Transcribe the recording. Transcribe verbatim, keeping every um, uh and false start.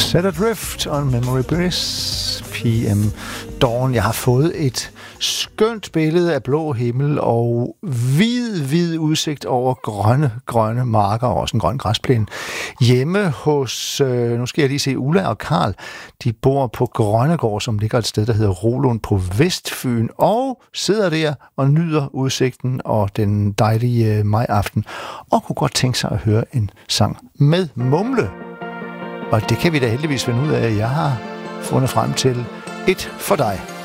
Set Adrift on Memory Bliss, P M Dawn. Jeg har fået et skønt billede af blå himmel og hvid, hvid udsigt over grønne, grønne marker og også en grøn græsplæne. Hjemme hos, øh, nu skal jeg lige se, Ulla og Karl, de bor på Grønnegård, som ligger et sted, der hedder Rolund på Vestfyn, og sidder der og nyder udsigten og den dejlige øh, majaften, og kunne godt tænke sig at høre en sang med mumle. Og det kan vi da heldigvis finde ud af. Jeg har fundet frem til Et for dig.